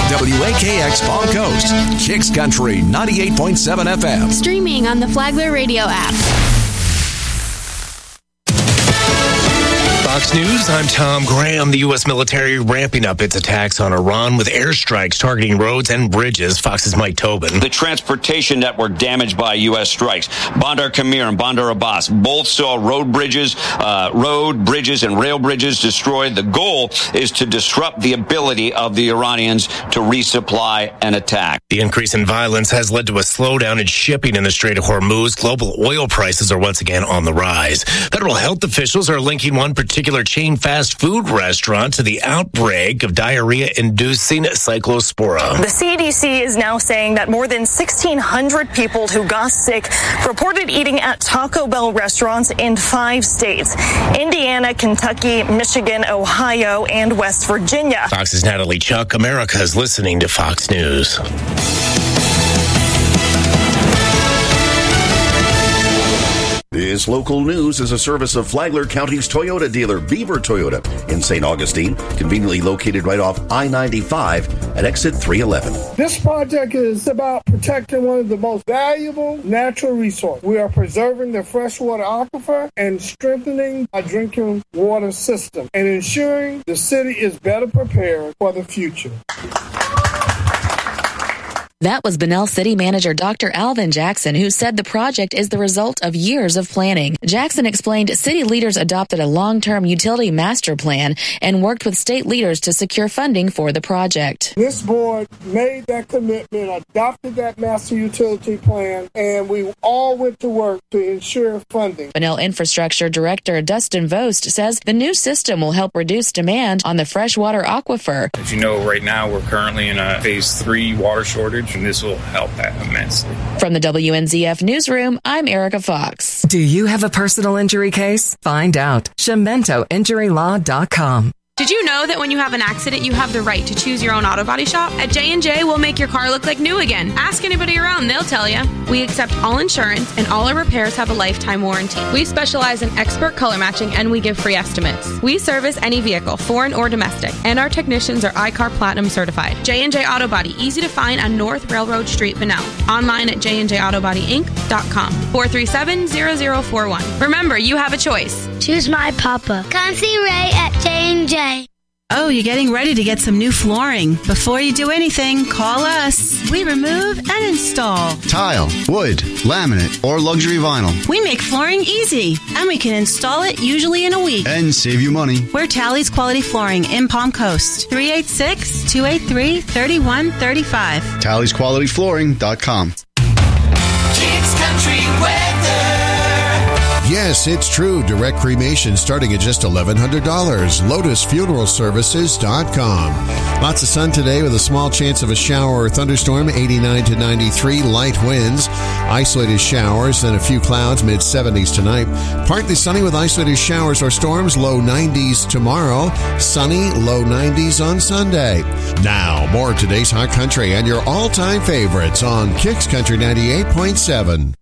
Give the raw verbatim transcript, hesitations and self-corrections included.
W A K X Palm Coast, Kicks Country ninety-eight point seven F M. Streaming on the Flagler Radio app. Fox News, I'm Tom Graham. The U S military ramping up its attacks on Iran with airstrikes targeting roads and bridges. Fox's Mike Tobin. The transportation network damaged by U S strikes. Bandar Kamir and Bandar Abbas both saw road bridges, uh, road bridges and rail bridges destroyed. The goal is to disrupt the ability of the Iranians to resupply and attack. The increase in violence has led to a slowdown in shipping in the Strait of Hormuz. Global oil prices are once again on the rise. Federal health officials are linking one particular chain fast food restaurant to the outbreak of diarrhea-inducing cyclospora. The C D C is now saying that more than sixteen hundred people who got sick reported eating at Taco Bell restaurants in five states: Indiana, Kentucky, Michigan, Ohio, and West Virginia. Fox's Natalie Chuck. America is listening to Fox News. This local news is a service of Flagler County's Toyota dealer, Beaver Toyota, in Saint Augustine, conveniently located right off I ninety-five at exit three eleven. This project is about protecting one of the most valuable natural resources. We are preserving the freshwater aquifer and strengthening our drinking water system and ensuring the city is better prepared for the future. That was Bunnell City Manager Doctor Alvin Jackson, who said the project is the result of years of planning. Jackson explained city leaders adopted a long-term utility master plan and worked with state leaders to secure funding for the project. This board made that commitment, adopted that master utility plan, and we all went to work to ensure funding. Bunnell Infrastructure Director Dustin Vost says the new system will help reduce demand on the freshwater aquifer. As you know, right now we're currently in a phase three water shortage, and this will help that immensely. From the W N Z F Newsroom, I'm Erica Fox. Do you have a personal injury case? Find out. Shimento Injury Law dot com. Did you know that when you have an accident, you have the right to choose your own auto body shop? At J and J, we'll make your car look like new again. Ask anybody around, they'll tell you. We accept all insurance, and all our repairs have a lifetime warranty. We specialize in expert color matching, and we give free estimates. We service any vehicle, foreign or domestic, and our technicians are I C A R Platinum certified. J and J Auto Body, easy to find on North Railroad Street, Bunnell. Online at j and j auto body inc dot com. four three seven, zero zero four one. Remember, you have a choice. Choose my papa. Come see Ray at J and J. Oh, you're getting ready to get some new flooring. Before you do anything, call us. We remove and install tile, wood, laminate, or luxury vinyl. We make flooring easy, and we can install it usually in a week. And save you money. We're Tally's Quality Flooring in Palm Coast. three eight six, two eight three, three one three five. Tally's Quality Flooring dot com. Kicks Country Weather. Yes, it's true. Direct cremation starting at just eleven hundred dollars. Lotus Funeral Services dot com. Lots of sun today with a small chance of a shower or thunderstorm, eighty-nine to ninety-three. Light winds, isolated showers, then a few clouds, mid seventies tonight. Partly sunny with isolated showers or storms, low nineties tomorrow. Sunny, low nineties on Sunday. Now, more of today's hot country and your all-time favorites on Kicks Country ninety-eight point seven.